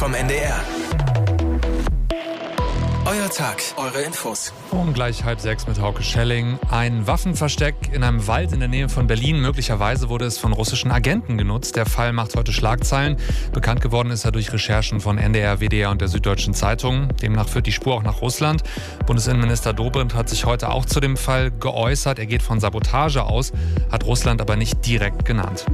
vom NDR. Euer Tag, eure Infos. Um gleich 5:30 mit Hauke Schelling. Ein Waffenversteck in einem Wald in der Nähe von Berlin. Möglicherweise wurde es von russischen Agenten genutzt. Der Fall macht heute Schlagzeilen. Bekannt geworden ist er durch Recherchen von NDR, WDR und der Süddeutschen Zeitung. Demnach führt die Spur auch nach Russland. Bundesinnenminister Dobrindt hat sich heute auch zu dem Fall geäußert. Er geht von Sabotage aus, hat Russland aber nicht direkt genannt.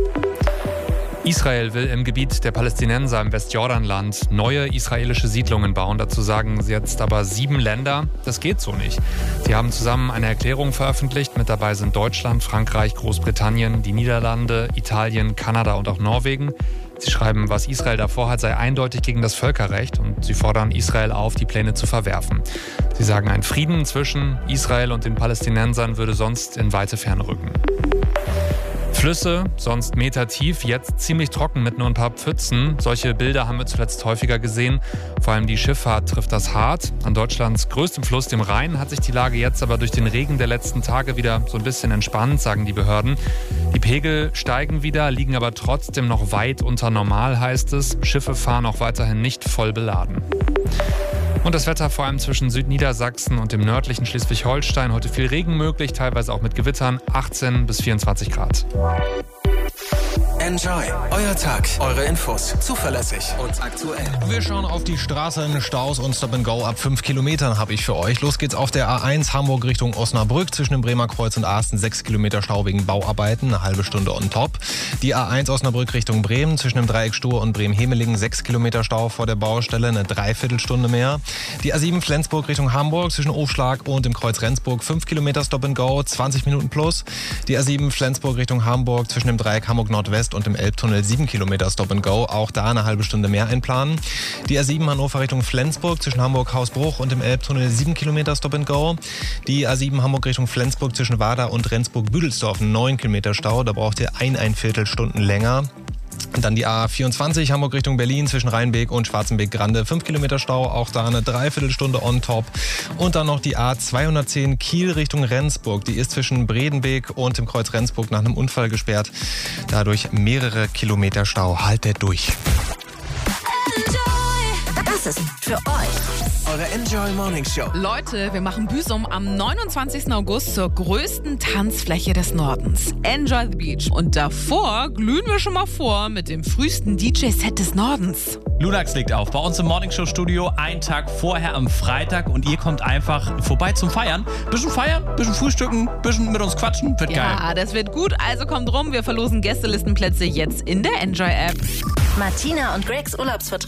Israel will im Gebiet der Palästinenser im Westjordanland neue israelische Siedlungen bauen. Dazu sagen sie jetzt aber 7 Länder. Das geht so nicht. Sie haben zusammen eine Erklärung veröffentlicht. Mit dabei sind Deutschland, Frankreich, Großbritannien, die Niederlande, Italien, Kanada und auch Norwegen. Sie schreiben, was Israel davor hat, sei eindeutig gegen das Völkerrecht und sie fordern Israel auf, die Pläne zu verwerfen. Sie sagen, ein Frieden zwischen Israel und den Palästinensern würde sonst in weite Ferne rücken. Flüsse, sonst metertief, jetzt ziemlich trocken mit nur ein paar Pfützen. Solche Bilder haben wir zuletzt häufiger gesehen. Vor allem die Schifffahrt trifft das hart. An Deutschlands größtem Fluss, dem Rhein, hat sich die Lage jetzt aber durch den Regen der letzten Tage wieder so ein bisschen entspannt, sagen die Behörden. Die Pegel steigen wieder, liegen aber trotzdem noch weit unter normal, heißt es. Schiffe fahren auch weiterhin nicht voll beladen. Und das Wetter vor allem zwischen Südniedersachsen und dem nördlichen Schleswig-Holstein. Heute viel Regen möglich, teilweise auch mit Gewittern, 18 bis 24 Grad. Enjoy. Euer Tag, eure Infos. Zuverlässig und aktuell. Wir schauen auf die Straßen, Staus und Stop and Go. Ab 5 Kilometern habe ich für euch. Los geht's auf der A1 Hamburg Richtung Osnabrück. Zwischen dem Bremer Kreuz und Asten 6 Kilometer Stau wegen Bauarbeiten. Eine halbe Stunde on top. Die A1 Osnabrück Richtung Bremen. Zwischen dem Dreieck Stur und Bremen-Hemelingen 6 Kilometer Stau vor der Baustelle. Eine Dreiviertelstunde mehr. Die A7 Flensburg Richtung Hamburg. Zwischen Ofschlag und dem Kreuz Rendsburg 5 Kilometer Stop and Go. 20 Minuten plus. Die A7 Flensburg Richtung Hamburg. Zwischen dem Dreieck Hamburg Nordwest und dem Elbtunnel 7 Kilometer Stop and Go. Auch da eine halbe Stunde mehr einplanen. Die A7 Hannover Richtung Flensburg zwischen Hamburg-Hausbruch und dem Elbtunnel 7 Kilometer Stop and Go. Die A7 Hamburg Richtung Flensburg zwischen Wader und Rendsburg-Büdelsdorf 9 Kilometer Stau. Da braucht ihr ein Viertelstunden länger. Und dann die A24 Hamburg Richtung Berlin zwischen Rheinbeek und Schwarzenbeek-Grande 5 Kilometer Stau, auch da eine Dreiviertelstunde on top. Und dann noch die A210 Kiel Richtung Rendsburg, die ist zwischen Bredenbeek und dem Kreuz Rendsburg nach einem Unfall gesperrt. Dadurch mehrere Kilometer Stau, haltet durch. Das ist für euch Eure Enjoy Morning Show. Leute, wir machen Büsum am 29. August zur größten Tanzfläche des Nordens. Enjoy the Beach. Und davor glühen wir schon mal vor mit dem frühesten DJ-Set des Nordens. Lunax legt auf, bei uns im Morningshow-Studio, einen Tag vorher am Freitag und ihr kommt einfach vorbei zum Feiern. Bisschen feiern, bisschen frühstücken, bisschen mit uns quatschen, wird geil. Ja, das wird gut, also kommt rum, wir verlosen Gästelistenplätze jetzt in der Enjoy-App. Martina und Gregs Urlaubsvertretung